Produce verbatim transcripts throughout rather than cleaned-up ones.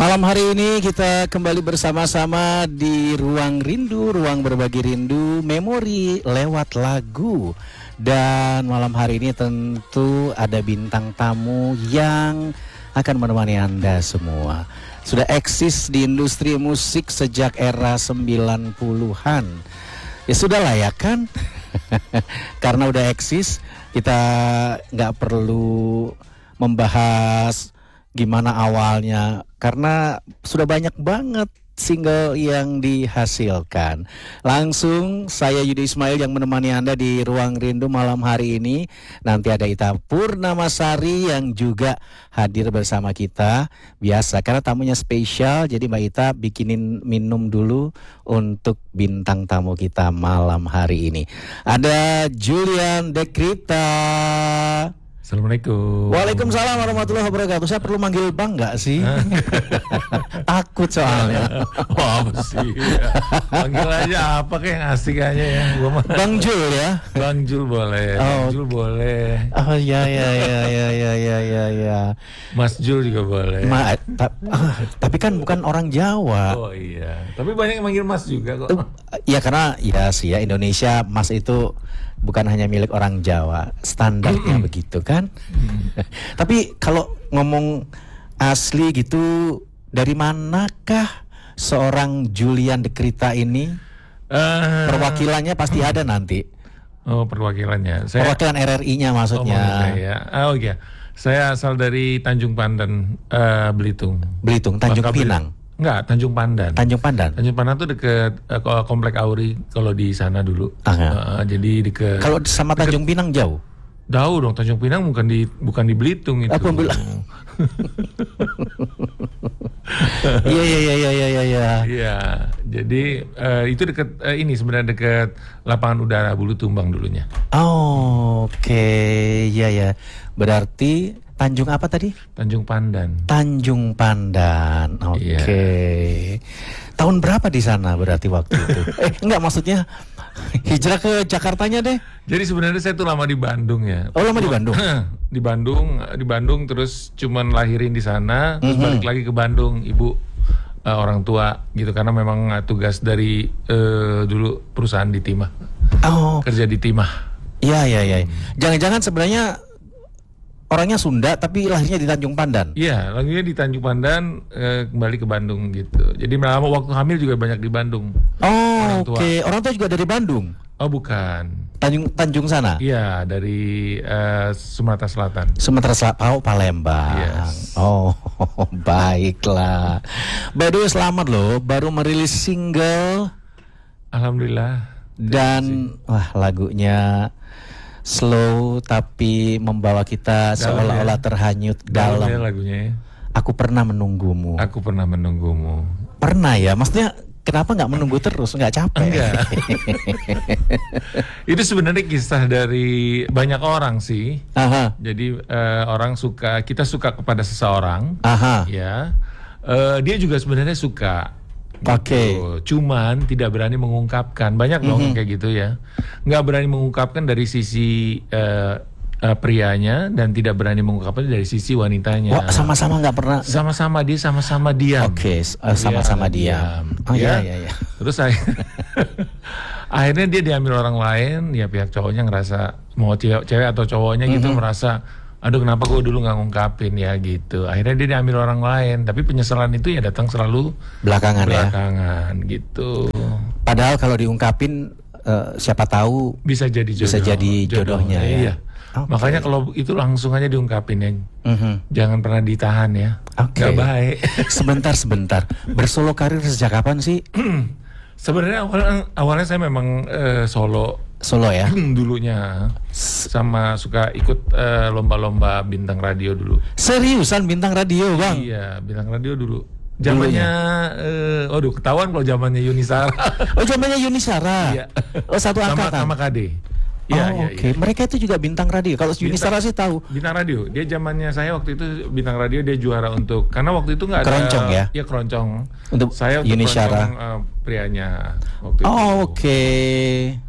Malam hari ini kita kembali bersama-sama di Ruang Rindu, Ruang Berbagi Rindu, Memori lewat lagu. Dan malam hari ini tentu ada bintang tamu yang akan menemani Anda semua. Sudah eksis di industri musik sejak era sembilan puluhan. Ya sudah lah ya kan? Karena udah eksis, kita nggak perlu membahas gimana awalnya, karena sudah banyak banget single yang dihasilkan. Langsung saya Yudi Ismail yang menemani Anda di Ruang Rindu malam hari ini. Nanti ada Ita Purnamasari yang juga hadir bersama kita. Biasa, karena tamunya spesial, jadi Mbak Ita bikinin minum dulu untuk bintang tamu kita malam hari ini. Ada Julian Dekrita. Assalamualaikum. Waalaikumsalam warahmatullahi wabarakatuh. Saya perlu manggil Bang nggak sih? Takut soalnya. Wah, apa sih? Panggil aja apa kayak yang asik aja ya. Gua Bang Jul ya. Bang Jul boleh. Oh. Bang Jul boleh. Oh ya ya ya ya ya ya ya ya. Mas Jul juga boleh. Ma, ta- ah, tapi kan bukan orang Jawa. Oh iya. Tapi banyak yang manggil Mas juga kok. Ya karena ya sih ya, Indonesia Mas itu bukan hanya milik orang Jawa, standarnya begitu kan. Tapi kalau ngomong asli gitu, dari manakah seorang Julian Dekrita ini? Uh, Perwakilannya pasti ada nanti. Oh, perwakilannya. Saya, Perwakilan R R I-nya maksudnya. Oh, saya. Oh iya. Saya asal dari Tanjung Pandan, uh, Belitung. Belitung, Tanjung Bangka Pinang. Belitung. Enggak, Tanjung Pandan. Tanjung Pandan. Tanjung Pandan tuh deket uh, Komplek Auri kalau di sana dulu. Uh, jadi deket. Kalau sama Tanjung deket, Pinang jauh? Jauh dong, Tanjung Pinang bukan di bukan di Belitung itu. Apa bilang? Iya iya iya iya iya iya. Iya, jadi uh, itu dekat uh, ini sebenarnya dekat lapangan udara Bulutumbang dulunya. Oh, oke, okay. Iya ya. Berarti Tanjung apa tadi? Tanjung Pandan. Tanjung Pandan. Oke. Okay. Yeah. Tahun berapa di sana berarti waktu itu? eh, enggak maksudnya hijrah ke Jakartanya deh. Jadi sebenarnya saya tuh lama di Bandung ya. Oh, lama di Bandung. Di Bandung, di Bandung terus cuman lahirin di sana, terus mm-hmm. balik lagi ke Bandung, ibu uh, orang tua gitu, karena memang uh, tugas dari uh, dulu perusahaan di Timah. Oh. Kerja di Timah. Iya iya iya. Jangan-jangan sebenarnya orangnya Sunda tapi lahirnya di Tanjung Pandan. Iya, lahirnya di Tanjung Pandan, eh, kembali ke Bandung gitu. Jadi lama waktu hamil juga banyak di Bandung. Oh, oke. Okay. Orang tua juga dari Bandung? Oh, bukan. Tanjung Tanjung sana? Iya, dari uh, Sumatera Selatan. Sumatera Selatan, oh Palembang. Yes. Oh, baiklah. By the way, selamat loh, baru merilis single. Alhamdulillah. Dan wah, lagunya slow tapi membawa kita dalam seolah-olah ya. Terhanyut dalam, dalam lagunya. Aku pernah menunggumu. Aku pernah menunggumu. Pernah ya, maksudnya kenapa nggak menunggu terus, nggak capek? Enggak. Itu sebenarnya kisah dari banyak orang sih. Aha. Jadi uh, orang suka, kita suka kepada seseorang. Aha. Ya, uh, dia juga sebenarnya suka. Oke. Okay. Gitu. Cuman tidak berani mengungkapkan. Banyak dong mm-hmm. kayak gitu ya. Nggak berani mengungkapkan dari sisi uh, uh, prianya dan tidak berani mengungkapkan dari sisi wanitanya. Wah, sama-sama nggak pernah. Sama-sama dia sama-sama diam. Oke, okay. uh, sama-sama diam. diam. Oh ya. iya iya iya. Terus saya akhirnya dia diambil orang lain. Ya pihak cowoknya ngerasa, mau cewek, cewek atau cowoknya mm-hmm. gitu merasa, aduh kenapa gue dulu gak ngungkapin ya gitu. Akhirnya dia diambil orang lain. Tapi penyesalan itu ya datang selalu Belakangan, belakangan ya? Gitu. Padahal kalau diungkapin uh, siapa tahu bisa jadi jodoh, bisa jadi jodohnya, jodohnya ya. Iya. Okay. Makanya kalau itu langsung aja diungkapin ya. Mm-hmm. Jangan pernah ditahan ya. Okay. Gak baik. Sebentar sebentar. Bersolo karir sejak kapan sih? Sebenarnya awalnya, awalnya saya memang uh, solo. Solo ya? Dulunya sama suka ikut uh, lomba-lomba bintang radio dulu. Seriusan bintang radio bang? Iya, bintang radio dulu. Zamannya, uh, aduh ketahuan kalau zamannya Yunisara. Oh zamannya Yunisara. Iya. Oh satu angkatan. Sama, sama K D. Iya, oh, iya, oke. Okay. Iya. Mereka itu juga bintang radio. Kalau Yunisara sih tahu. Bintang radio. Dia zamannya saya waktu itu bintang radio, dia juara untuk, karena waktu itu nggak ada keroncong ya. Iya keroncong. Untuk saya untuk Yunisara. keroncong uh, prianya waktu oh, itu. Oh oke. Okay.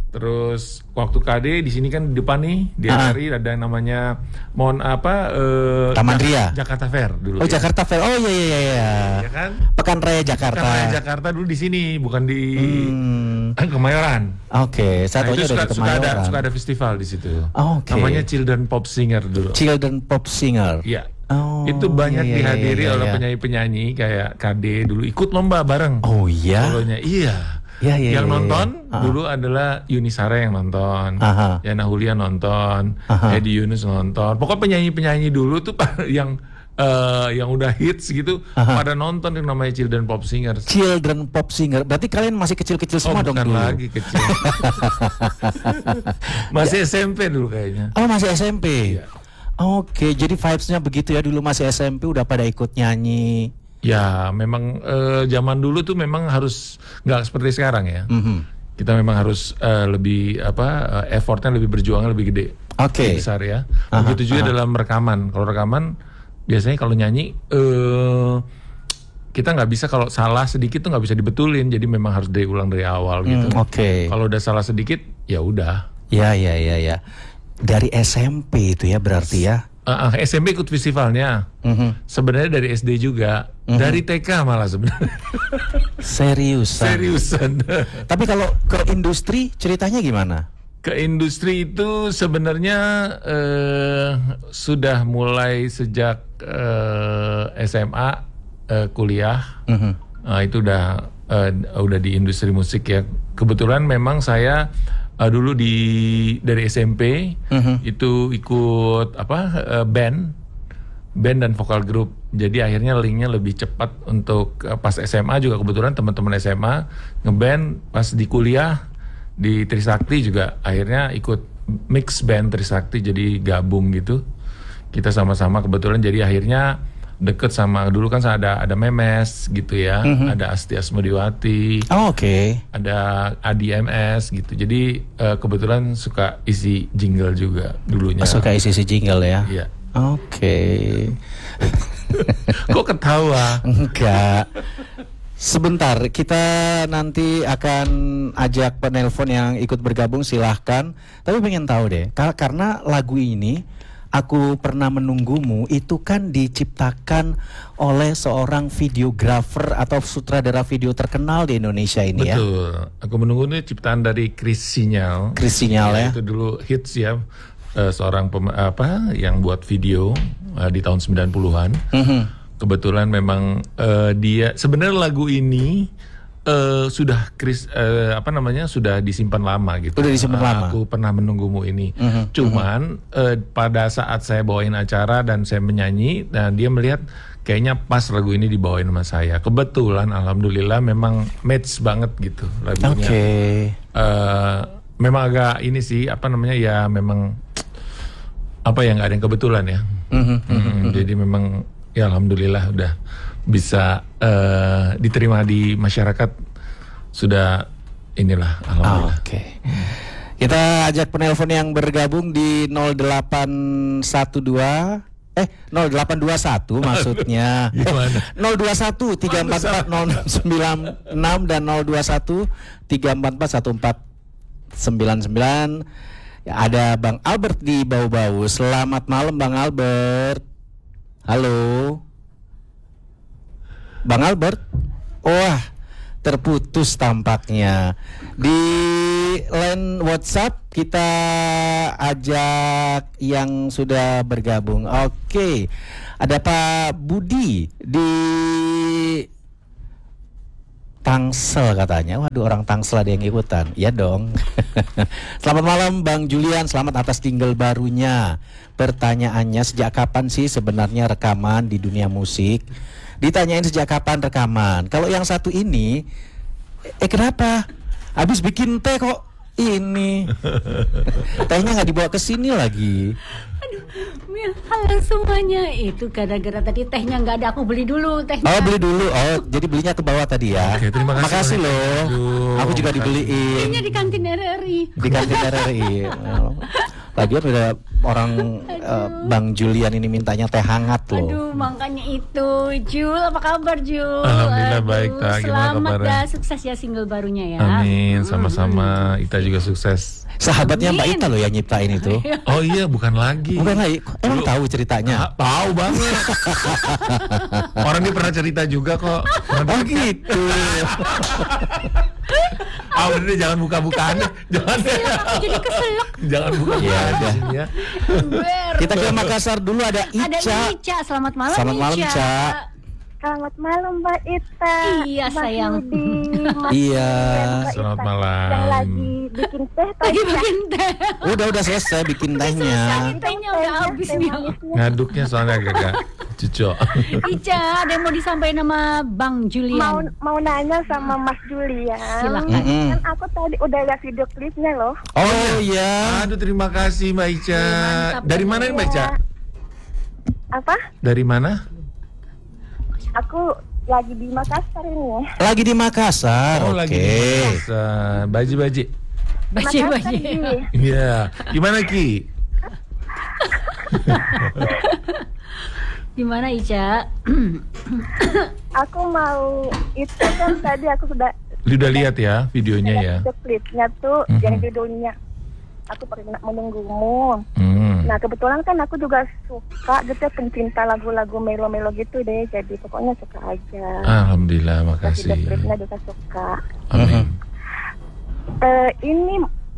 Terus waktu K D di sini kan di depan nih di R R I ada yang namanya Mon apa eh, Taman Ria. Jakarta Fair dulu. Oh ya. Jakarta Fair. Oh iya iya iya. Ya kan? Pekan Raya Jakarta. Pekan Raya Jakarta dulu di sini bukan di Hmm. Kemayoran. Oke, saya Nah, tahunya itu udah suka, di suka ada Kemayoran. suka ada festival di situ. Oh, oke. Namanya Children Pop Singer dulu. Children Pop Singer. Iya. Oh, Itu banyak iya, iya, dihadiri iya, iya, oleh iya. penyanyi-penyanyi kayak K D dulu ikut lomba bareng. Oh iya. Solonya. Iya. Iya, iya, yang iya, nonton iya. Ah. dulu adalah Yuni Sara yang nonton, Aha. Yana Hulia nonton, Aha. Hedi Yunus nonton. Pokoknya penyanyi-penyanyi dulu tuh yang eh, yang udah hits gitu Aha. pada nonton yang namanya Children Pop Singers. Children Pop Singer. Berarti kalian masih kecil-kecil Oh, semua dong bukan dulu. lagi kecil. Masih S M P dulu kayaknya. Oh masih S M P. Iya. Oke, jadi vibes-nya begitu ya, dulu masih S M P udah pada ikut nyanyi. Ya, memang eh, zaman dulu tuh memang harus nggak seperti sekarang ya. Mhm. Kita memang harus eh, lebih apa eh, effortnya lebih berjuangnya lebih gede, Oke. lebih besar ya. Aha, Begitu juga aha. dalam rekaman. Kalau rekaman biasanya kalau nyanyi eh kita nggak bisa kalau salah sedikit tuh nggak bisa dibetulin. Jadi memang harus dari ulang dari awal gitu. Hmm, Oke. Kalau udah salah sedikit ya udah. Ya ya ya ya. Dari S M P itu ya berarti ya. Uh, uh, S M P ikut festivalnya. Mhm. Sebenarnya dari S D juga, dari T K malah sebenarnya. Seriusan. Seriusan. Tapi kalau ke industri ceritanya gimana? Ke industri itu sebenarnya eh, sudah mulai sejak eh, S M A eh, kuliah. Mhm. Nah, itu udah eh, udah di industri musik ya. Kebetulan memang saya eh, dulu di dari S M P Mhm. itu ikut apa eh, band band dan vokal grup. Jadi akhirnya linknya lebih cepat untuk eh, pas S M A juga kebetulan teman-teman S M A ngeband, pas di kuliah di Trisakti juga akhirnya ikut mix band Trisakti, jadi gabung gitu. Kita sama-sama kebetulan jadi akhirnya deket sama dulu kan ada ada Memes gitu ya, ada Asti Asmodiwati, Oh, Oke. ada Adi M S gitu. Jadi eh, kebetulan suka isi jingle juga dulunya. Suka isi-isi jingle ya. Iya. Oke. Kok ketawa? Enggak. Sebentar, kita nanti akan ajak penelpon yang ikut bergabung, silahkan. Tapi pengen tahu deh, ka- karena lagu ini Aku Pernah Menunggumu itu kan diciptakan oleh seorang videografer atau sutradara video terkenal di Indonesia ini ya. Betul. Aku menunggu ini ciptaan dari Chris Sinyal. Chris Sinyal ya. Itu dulu hits ya. Eh, seorang pem- apa yang buat video eh, di tahun sembilan puluhan. Mhm. Kebetulan memang eh, dia sebenarnya lagu ini eh, sudah Chris eh, apa namanya sudah disimpan lama gitu. Udah disimpan Eh, lama. Aku Pernah Menunggumu ini. Mhm, Cuman eh, pada saat saya bawain acara dan saya menyanyi, nah dia melihat kayaknya pas lagu ini dibawain sama saya. Kebetulan alhamdulillah memang match banget gitu lagunya. Oke. Eh, memang agak ini sih apa namanya ya memang apa ya nggak ada yang kebetulan ya. Mhm. Hmm, jadi memang ya alhamdulillah udah bisa eh, diterima di masyarakat, sudah inilah alhamdulillah. Oke. Kita ajak penelpon yang bergabung di nol delapan satu dua eh nol delapan dua satu maksudnya. Gimana? nol dua satu tiga empat empat nol sembilan enam dan nol dua satu tiga empat empat satu empat sembilan sembilan. Ya, ada Bang Albert di Bau-Bau. Selamat malam Bang Albert. Halo. Bang Albert. Wah, terputus tampaknya. Di line WhatsApp kita ajak yang sudah bergabung. Oke. Ada Pak Budi di Tangsel katanya. Waduh, orang Tangsel ada yang ikutan. Ya dong. Selamat malam Bang Julian, selamat atas single barunya. Pertanyaannya, sejak kapan sih sebenarnya rekaman di dunia musik? Ditanyain sejak kapan rekaman. Kalau yang satu ini, eh kenapa? Habis bikin teh kok ini. Tehnya nggak dibawa ke sini lagi. Aduh, Mil, halo semuanya. Itu gara-gara tadi tehnya nggak ada, aku beli dulu tehnya. Oh beli dulu, oh jadi belinya ke bawah tadi ya. Oke, terima kasih Makasih banyak. loh. Aduh, Aku juga makasih. dibeliin Belinya di kantin R R I. di kantin R R I. Lagian udah orang eh, Bang Julian ini mintanya teh hangat loh. Aduh, makanya itu. Jul, apa kabar Jul? Alhamdulillah Aduh, baik, Ta. Gimana Selamat kabarnya? dah, sukses ya single barunya ya. Amin, sama-sama. Ita juga sukses. Sahabatnya Mbak Amin. Ita loh yang nyiptain itu. Oh iya, bukan lagi. Bukan lagi, emang Dulu- tahu ceritanya? Ah, tahu banget. Orang dia pernah cerita juga kok. Oh gitu. Ah, udah deh, jangan buka-bukaan. Jangan deh. Aku jadi keselak. Jangan buka-bukaan Ya, di udah. sini ya. Ber. Kita ke Makassar dulu ada Ada Ica. Ica, selamat malam Selamat malam, Ica. Ica. Selamat malam Mbak Ita. Iya, Mas sayang. Yudi, Mas Iya. Yudi, Mbak Selamat Ita. malam. Yang lagi bikin teh Lagi tadi ya. bikin teh. Udah udah selesai bikin tehnya. Tehnya udah habis teh nih. manisnya. Ngaduknya soalnya agak-agak cucok. Ica, ada yang mau disampaikan sama Bang Mau Julian? mau nanya sama Mas Julian. Silakan. Mm-mm. Kan aku tadi udah lihat video klipnya loh. Oh iya. Aduh, terima kasih Mbak Ica. Mantap. Dari mana nih Mbak Ica? Apa? Dari mana? Aku lagi di Makassar ini. Lagi di Makassar. Oh, Oke. lagi di Makassar. Baji-baji. Makassar Baca-baca. Ji. Iya. Gimana Ki? Gimana Ica? Aku mau itu kan tadi aku sudah Lu udah lihat ya videonya ya? lihat video klipnya tuh Mhm. yang judulnya Aku Pernah Menunggumu. Hmm. Nah kebetulan kan aku juga suka gitu ya, pencinta lagu-lagu melo-melo gitu deh. Jadi pokoknya suka aja. Alhamdulillah, Video makasih. klipnya juga suka. Amin. Eh ini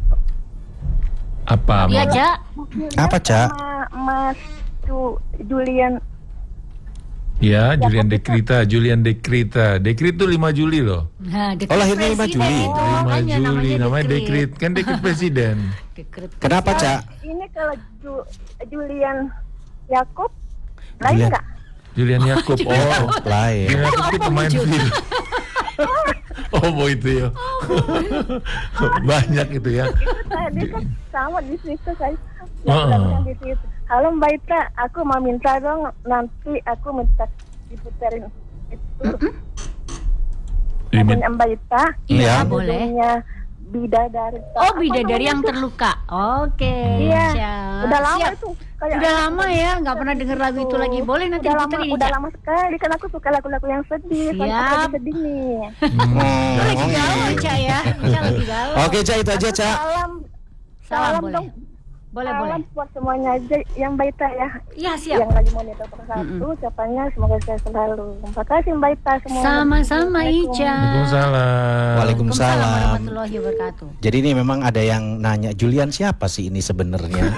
Apa? Iya, Mbak? Ca. Apa, Ca? sama Mas Ju, Julian. Ya, Julian Dekrita, Julian Dekrita. Dekrit tuh lima Juli loh. Nah, dekret Oh, lahirnya lima presiden Juli. itu, lima makanya Juli, namanya dekret. Dekrit. Kan Dekrit Presiden. Dekret. Kenapa, Ca? Ini kalau Ju, Julian Yakub lain Julian. nggak? Julian Yakub. Oh, Lain. Julian Yakub itu pemain Jul? film. Oh, mau itu ya. Banyak itu ya. Itu tadi kan sama di situ saya. Heeh. Yang di situ. Halo Mbak Ita, aku mau minta dong nanti aku minta diputerin itu Dimin- lagunya Mbak Ita. Iya, Iya. boleh. Judulnya Bidadari. Oh, Apa bidadari namanya yang tuh? terluka. Oke. Iya. Ca. Udah lama Siap. itu. Kayak Udah lama ya, nggak pernah denger lagu itu lagi. Boleh nanti udah lama, diputerin, udah Ca. lama sekali kan aku suka lagu-lagu yang sedih. Soalnya aku Siap. lagi sedih nih. Hmm. Lu lagi Oh, galau, iya. Ca ya. Ica lagi galau. Oke, Ca, itu aja, Ca. Salam, Salam boleh. dong. Boleh, Salam boleh. buat semuanya aja yang Mbak Ita ya. Iya, siap. Yang lagi monitor persatu, ucapannya semoga saya selalu. Terima kasih Mbak Ita semua. Sama-sama, Ica. Waalaikumsalam. Waalaikumsalam. warahmatullahi wabarakatuh. Jadi ini memang ada yang nanya Julian siapa sih ini sebenarnya?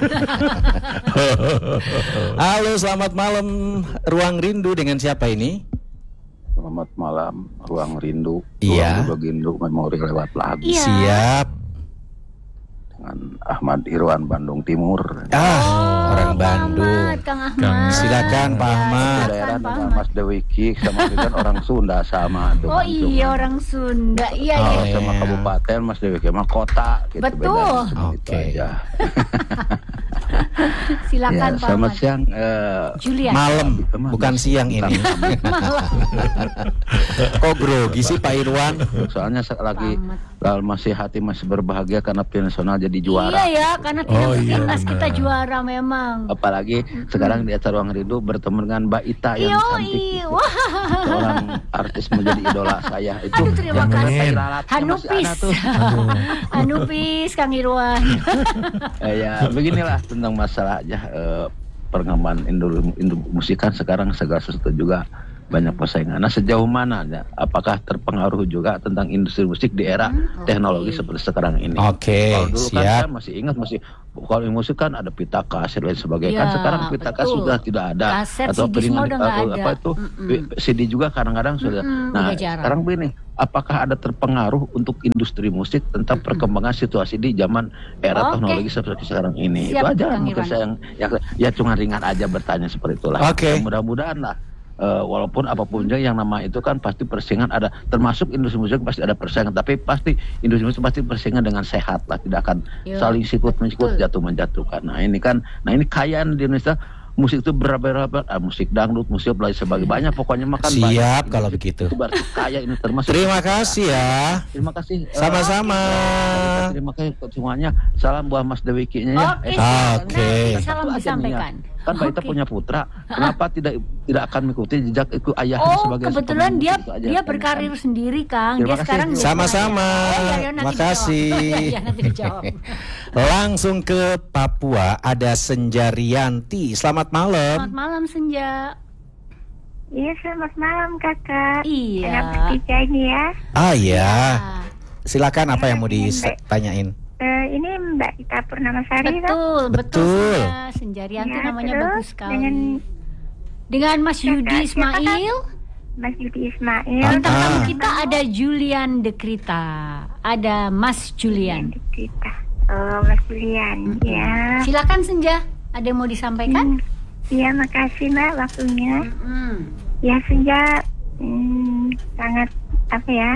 Halo, selamat malam Ruang Rindu, dengan siapa ini? Selamat malam, Ruang Rindu. Iya. Ruang Rindu memori lewat lagu Iya. Siap. dengan Ahmad Irwan Bandung Timur. Ah, orang Kang Bandung. Ahmad, Kang Ahmad. Kang- Silakan, Pak Ya, Ahmad. Daerah silakan, Pak dengan Ahmad. Mas Dewi Kik sama itu kan orang Sunda sama tuh. Oh kan, iya, cuman orang Sunda. Iya, Oh, iya. kalau sama iya. kabupaten Mas Dewi Kik mah kota gitu. Betul. bedanya cuma itu Oke. aja. Silakan, Ya, Pak selamat Ahmad. siang. eh, Julian. Malam, Emang bukan mas- siang ini. Kok grogi sih Pak Irwan? Soalnya se- lagi Ahmad. lal masih hati masih berbahagia karena tim nasional jadi juara. Iya ya, karena timnas Oh, iya, timnas benar. kita juara memang. Apalagi sekarang di acara Ruang Rindu bertemu dengan Mbak Ita yang cantik Yoi, itu. wah. Seorang artis menjadi idola saya itu. Aduh, terima yang kasih. mengenai lalatnya masih Hanupis. ada tuh. Hanupis, Kang Irwan. Eh, ya beginilah tentang masalah aja eh, perkembangan industri industri musik kan sekarang segala sesuatu juga banyak persaingan. Nah sejauh mana ya, apakah terpengaruh juga tentang industri musik di era Hmm, oke. teknologi seperti sekarang ini? Oke, Kalau dulu kan siap. saya masih ingat masih kalau di musik kan ada pita kaset dan sebagainya. Kan Iya, sekarang pita kaset betul. sudah tidak ada. Kaset, Atau C D piringan semua udah nggak atau ada. apa itu Mm-mm. C D juga kadang-kadang sudah. Mm-mm, Nah udah jarang. sekarang begini, apakah ada terpengaruh untuk industri musik tentang perkembangan situasi di zaman era Oke. teknologi seperti sekarang ini? Siap, Itu aja Kang mungkin Irwan. saya yang ya, ya cuma ringan aja bertanya seperti itulah. Oke. Ya, mudah-mudahan lah Uh, walaupun apapun juga yang nama itu kan pasti persaingan ada, termasuk industri musik pasti ada persaingan, tapi pasti industri musik pasti persaingan dengan sehat lah, tidak akan Yo. saling sikut mensikut, jatuh menjatuhkan. Nah ini kan, nah ini kayaan di Indonesia musik itu berapa-berapa, ah, musik dangdut, musik lain sebagainya, banyak pokoknya makan Siap banyak. kalau Musik begitu. itu berarti kaya ini termasuk. Terima kasih ya. Terima kasih. uh, Sama-sama. Terima kasih untuk semuanya. Salam buat Mas Dewikinya ya. Oke, Eh, siap. Oke. Nanti salam satu aja nih ya. disampaikan. Kan Mbak Ita Oke. punya putra, kenapa tidak tidak akan mengikuti jejak itu ayahnya Oh, sebagai kebetulan pemain dia musik itu aja. dia berkarir sendiri, Kang. Terima Dia kasih. sekarang di Sama-sama. Oh, iya, iya, nanti Makasih. dijawab. Oh, iya, nanti dijawab. Langsung ke Papua ada Senjarianti. Selamat malam. Selamat malam Senja. Iya, selamat malam kakak. Iya. Anak bertiga ini ya. Ah ya. Ah, Silakan apa yang mau ditanyain? Eh, ini Mbak Ita Purnamasari kan? betul, betul, Betul. Senja. Senjarianti Ya, namanya terus bagus sekali. dengan Dengan Mas Yudi Kakak, siapa, Kak? Ismail. Mas Yudi Ismail. Ah, Bintang tamu ah. kita ada Julian Dekrita. Ada Mas Julian. Kita. Oh, Mas Julian. Ya. Silakan Senja. Ada yang mau disampaikan? Hmm, Iya, makasih Mbak waktunya. Hmm. Ya, Senja hmm, sangat apa ya?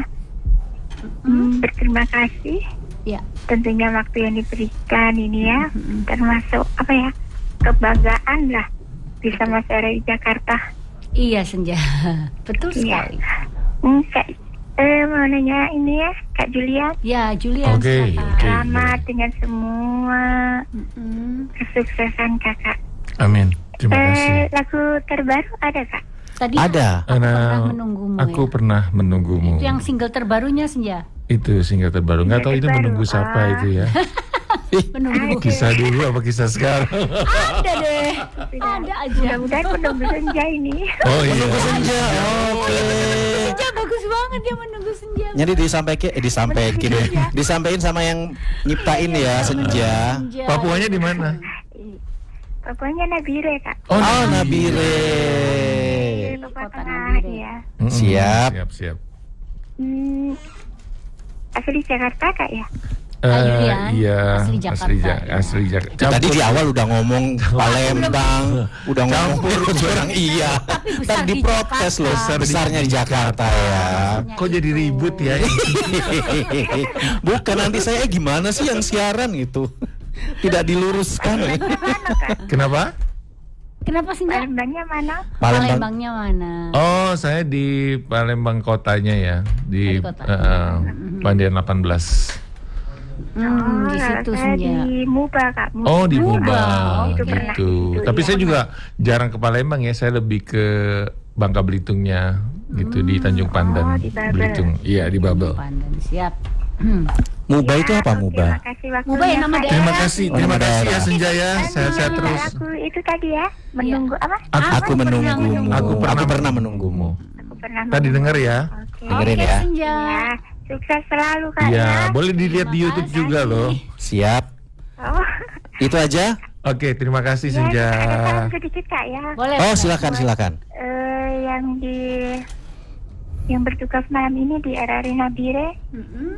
Hmm, berterima kasih. Ya. Tentunya waktu yang diberikan ini ya, termasuk apa ya? Kebanggaan lah bisa Mas ada di Jakarta. Iya Senja. Betul Iya. sekali. Hmm, Kak, eh, mau nanya ini ya, Kak Julian. Ya, Julian Oke, silakan. oke. Selamat dengan semua Mm-mm. kesuksesan kakak. Amin. Terima kasih. Eh, lagu terbaru ada kak? Tadi Ada. aku pernah Anak, menunggumu. aku ya. pernah menunggumu. Itu yang single terbarunya Senja. Itu single terbaru. Nggak tahu itu terbaru. menunggu siapa Ah. itu ya. Menunggu. Kisah dulu apa kisah sekarang? Ada deh. Ada aja. Mudah-mudahan menunggu senja ini. Oh iya. Menunggu senja. Oke. Senja bagus banget dia menunggu Senja. Jadi disampaikan, eh, disampaikan, disampaikan sama yang nyiptain ya Senja. Senja. Papuanya di mana? Pokoknya Nabire kak. Oh, Oh, Nabire. Di Kota Papua Tengah Nabire. ya. Mm-mm. Siap. Siap, siap. Hmm, asli Jakarta kak ya? Eh, Julian, iya, asli Jakarta, asli, Ja- ya. asli Jakarta. Tadi di awal udah ngomong Palembang, udah ngomong Campur. orang iya. Tapi besar Tadi di diprotes loh, Jakarta. besarnya di Jakarta ya. Kok jadi ribut ya? Bukan, nanti saya eh, gimana sih yang siaran itu? Tidak diluruskan. Mana kak? Kenapa? Kenapa Senja? Palembangnya mana? Palembang. Palembangnya mana? Oh, saya di Palembang kotanya ya, di Oh, di kota. eh, Pandian delapan belas. Hmm, di Oh, situ saya Senja. di Muba kak. Muba. Oh, di Muba. Muba Oh, itu pernah gitu. gitu, Tapi iya. saya juga jarang ke Palembang ya, saya lebih ke Bangka Belitungnya gitu, di Tanjung Pandan, Oh, di Babel. Belitung. Iya, di Babel. Pandan siap. Hmm. Muba itu Ya, apa oke, Muba? makasih waktunya, Muba ya nama Kak. daerah. Terima kasih, Oh, terima nama kasih ya daerah. Senjaya, Dan sehat-sehat ini terus. Aku itu tadi ya, menunggu apa? Aku, Aku menunggumu. Aku pernah, Aku pernah menunggumu. Aku pernah Tadi menunggu. dengar ya? Oke. Dengerin Oke ya. Senja. Ya, sukses selalu kak Iya, ya. boleh dilihat di Terima YouTube kasih. juga loh. Siap. Oh, Itu aja. Oke, terima kasih ya, Senja. ada salam sedikit kak ya. Boleh. Oh, silakan silakan. Eh, yang di yang bertugas malam ini di R R I Nabire, Mm-mm.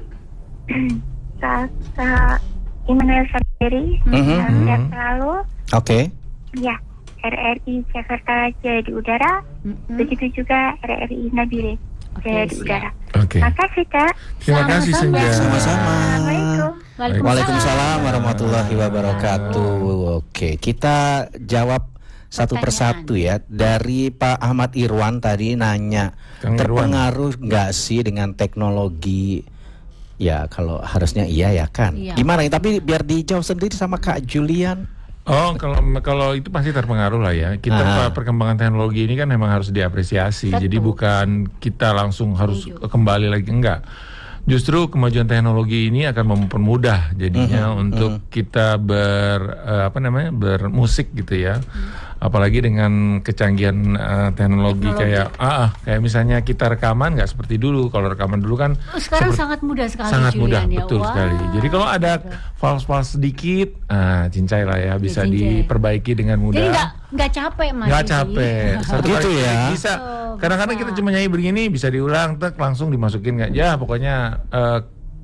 Kakak Immanuel Sandiri, Mhm. salam sehat selalu. Oke. Ya, R R I Jakarta Jaya di udara, Mm-mm. begitu juga R R I Nabire Oke, Jaya di siap. udara. Oke. Makasih kak. Terima kasih Sama-sama. Senja. Sama-sama. Assalamualaikum. Waalaikumsalam warahmatullahi wabarakatuh. Oke, kita jawab satu Pertanyaan. persatu ya. Dari Pak Ahmad Irwan tadi nanya, Kang Irwan. terpengaruh nggak sih dengan teknologi? Ya kalau harusnya iya ya kan. Iya. Gimana? Tapi biar dijawab sendiri sama Kak Julian. Oh, kalau kalau itu pasti terpengaruh lah ya. Kita Ah. perkembangan teknologi ini kan memang harus diapresiasi. Betul. Jadi bukan kita langsung harus Setuju. kembali lagi, enggak. Justru kemajuan teknologi ini akan mempermudah jadinya Mhm, untuk mhm. kita ber eh, apa namanya bermusik gitu ya. Apalagi dengan kecanggihan eh, teknologi, Teknologi. kayak ah ah, kayak misalnya kita rekaman nggak seperti dulu. Kalau rekaman dulu kan Oh, sekarang seperti- sangat mudah sekali sangat Julian, mudah, ya. betul Wah. sekali. Jadi kalau ada fals-fals sedikit, ah cincai lah ya, bisa cincai. diperbaiki dengan mudah. Jadi nggak nggak capek mas. Nggak ini. capek. Satu Gitu kali ya. Bisa. Oh, Kadang-kadang bisa. kita cuma nyanyi begini, bisa diulang, tek langsung dimasukin nggak? Ya pokoknya eh,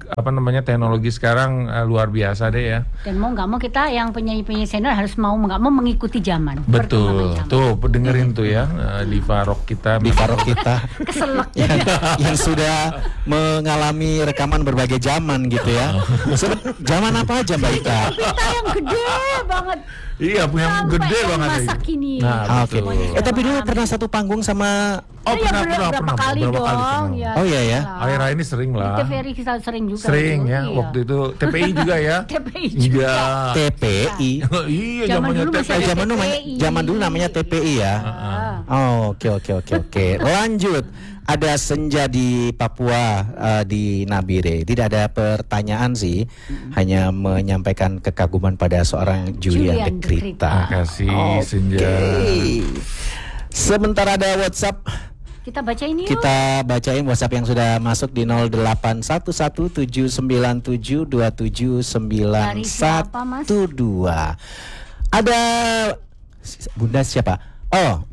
apa namanya teknologi sekarang uh, luar biasa deh ya. Dan mau nggak mau kita yang penyanyi-penyanyi senior harus mau nggak mau mengikuti zaman. Betul. Tuh dengerin tuh ya uh, diva rock kita. Diva rock kita. Keselak. yang, yang sudah mengalami rekaman berbagai zaman gitu ya. Sebe- zaman apa aja Mbak Ika? Kita yang gede banget. Iya punya Sampai gede yang banget. masa kini. Nah, Ah, Oke. betul. Eh tapi dulu pernah satu panggung sama. Oh Ya, pernah, ber- pernah, berapa pernah, kali berapa kali dong. pernah. Ya, Oh iya ya. Aira ini sering Di lah. T V R I kita sering juga. Sering itu. ya, Iya. waktu itu T P I juga ya. T P I juga. Iya. T P I. Iya, Zaman zamannya dulu T P I. masih Eh, ada zaman dulu namanya- T P I. zaman dulu namanya T P I ya. Ah. Oh, oke oke oke oke. Lanjut. Ada senja di Papua uh, di Nabire. Tidak ada pertanyaan sih, hanya menyampaikan kekaguman pada seorang Julian, Julian De Krita. Terima kasih Oke. Senja. Sebentar ada WhatsApp. Kita baca ini yuk. Kita bacain WhatsApp yang sudah masuk di nol delapan satu satu tujuh sembilan tujuh dua tujuh sembilan satu dua. Ada Bunda siapa? Oh.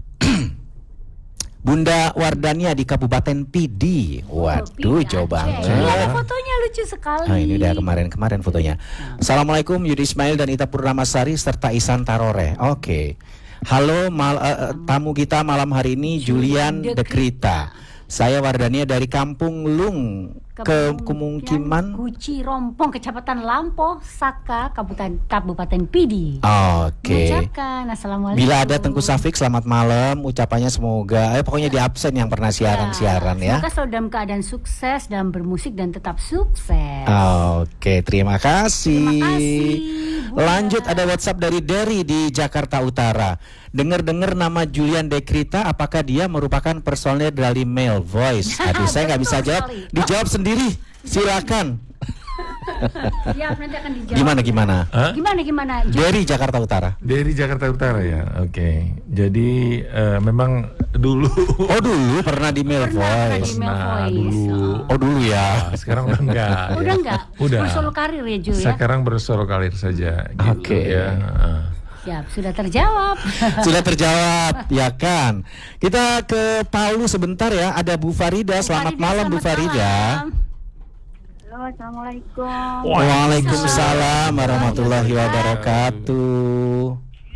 Bunda Wardania di Kabupaten Pidi. Waduh, Oh, jauh Aceh. banget. Ini ada fotonya lucu sekali. Nah, ini udah kemarin-kemarin fotonya. Assalamualaikum Yudi Ismail dan Ita Purnamasari serta Isan Tarore. Oke. Halo mal, uh, tamu kita malam hari ini Julian De Krita. Saya Wardania dari Kampung Lung, ke Kemungkiman. Guci Rompong, Kecamatan Lampo, Saka, Kabupaten Kabupaten Pidi. Oke. Mengucapkan assalamualaikum. Bila ada Tengku Safik, selamat malam. Ucapannya semoga, eh pokoknya di absen yang pernah siaran-siaran ya. Semoga selalu dalam keadaan sukses dalam bermusik dan tetap sukses. Oke, terima kasih. Terima kasih, Bunda. Lanjut ada WhatsApp dari Derry di Jakarta Utara. Dengar-dengar nama Julian De Krita, apakah dia merupakan personel dari Male Voice? Aduh, saya nggak bisa Betul jawab. sekali. Dijawab sendiri. Silakan. Ya, nanti akan dijawab. Gimana gimana? Hah? Gimana gimana? Ju- Dari Jakarta Utara. Dari Jakarta Utara ya. Oke. Jadi eh, memang dulu. Oh dulu pernah di Male Pernah, pernah di Voice. Male Nah, Voice. dulu. Oh dulu ya. Nah, sekarang udah enggak. Oh, udah enggak? Udah. Bersolo karir ya, Ju ya? Sekarang bersolo karir saja. Gitu, Oke. ya. Heeh. Siap, sudah terjawab. Sudah terjawab, ya kan? Kita ke Palu sebentar ya. Ada Bu Farida. Selamat Farida, malam Bu selamat Farida. malam. Halo, assalamualaikum. Waalaikumsalam warahmatullahi wabarakatuh.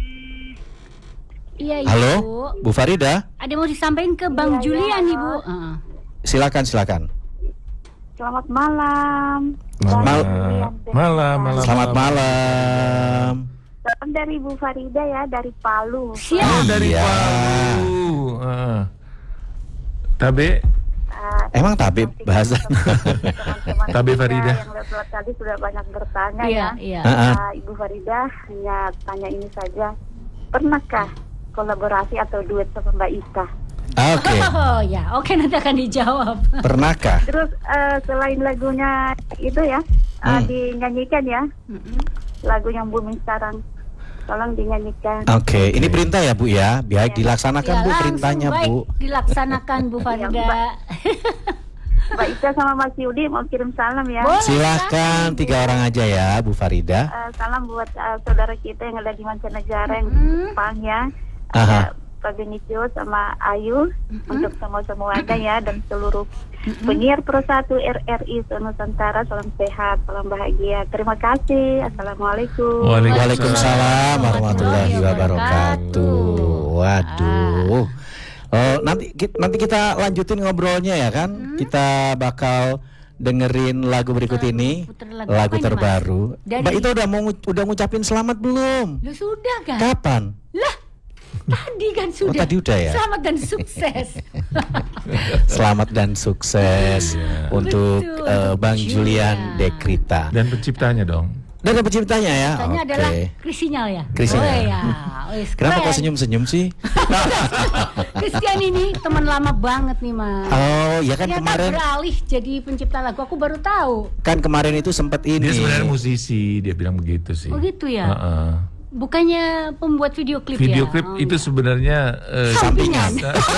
Iya, Ibu. Halo, Bu Farida. Ada mau disampaikan ke Bang Iya, Julian, iya. Ibu. Heeh. Silakan, silakan. Selamat malam. Malam. Mal- malam, malam. Selamat malam. Salam dari Bu Farida ya, dari Palu. Siap. Oh, dari Iya. Palu. Heeh. Tabe. Uh, Emang tabib bahasa? teman-teman Tabe kita Farida. Yang lewat tadi sudah banyak bertanya Iya, ya. iya. Heeh. Uh, Ibu Farida hanya tanya ini saja. Pernahkah kolaborasi atau duet sama Mbak Ika? Oke. Oh ya, oke nanti akan dijawab. Pernahkah? Terus uh, selain lagunya itu ya, uh, Hmm. dinyanyikan ya, Mm-mm. lagu yang booming sekarang. Tolong dinyanyikan. Oke, ini perintah ya Bu ya. Biar dilaksanakan Ya, Bu langsung, perintahnya baik, Bu. dilaksanakan Bu Farida. Mbak Ika sama Mas Yudi mau kirim salam ya. Boleh. Silakan tiga orang aja ya Bu Farida. Uh, salam buat uh, saudara kita yang ada di mancanegara yang Hmm. Jepang ya. Aha. Ada Pak Benicio sama Ayu untuk semua-semuanya ya dan seluruh penyiar Pro satu R R I Nusantara, salam sehat, salam bahagia. Terima kasih. Assalamualaikum. Waalaikumsalam warahmatullahi wabarakatuh. Waduh. Oh, nanti ki- nanti kita lanjutin ngobrolnya ya kan? Kita bakal dengerin lagu berikut ini, Puter lagu lagu apa ini, Mas? terbaru. Dari- Mbak itu udah mau ngu- udah ngucapin selamat belum? Lu sudah kan? Kapan? Lah, tadi kan sudah. Oh, tadi udah ya? Selamat dan sukses. Selamat dan sukses untuk Betul, eh, Bang Julian. Julian De Krita. Dan penciptanya dong. Dan ada penciptanya ya. Tanya Oke. adalah Krisinyal ya. Krisinyal. Oh ya. Wis, Kenapa keren. kok senyum-senyum sih? Christian ini teman lama banget nih, Mas. Oh, ya kan Ternyata kemarin beralih jadi pencipta lagu. Aku baru tahu. kan kemarin itu sempat ini. Dia sebenarnya musisi, dia bilang begitu sih. Oh gitu ya. Heeh. Bukannya pembuat video klip Video ya? klip Oh, itu iya. sebenarnya eh, Sampingan.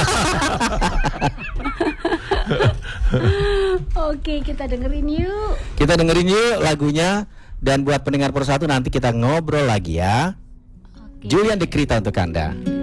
Oke, kita dengerin yuk. Kita dengerin yuk lagunya. Dan buat pendengar Pro satu nanti kita ngobrol lagi ya. Oke. Julian De Krita untuk Anda.